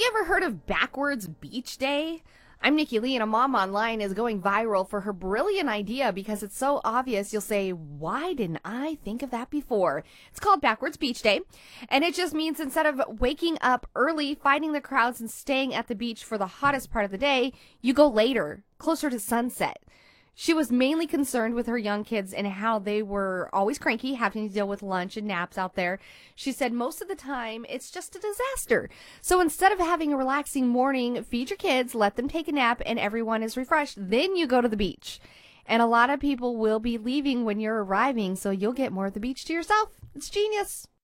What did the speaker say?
you ever heard of Backwards Beach Day? I'm Nikki Lee, and a mom online is going viral for her brilliant idea because it's so obvious. You'll say, why didn't I think of that before? It's called Backwards Beach Day, and it just means instead of waking up early, fighting the crowds, and staying at the beach for the hottest part of the day, you go later, closer to sunset. She was mainly concerned with her young kids and how they were always cranky, having to deal with lunch and naps out there. She said most of the time it's just a disaster. So instead of having a relaxing morning, feed your kids, let them take a nap, and everyone is refreshed. Then you go to the beach. And a lot of people will be leaving when you're arriving, so you'll get more of the beach to yourself. It's genius.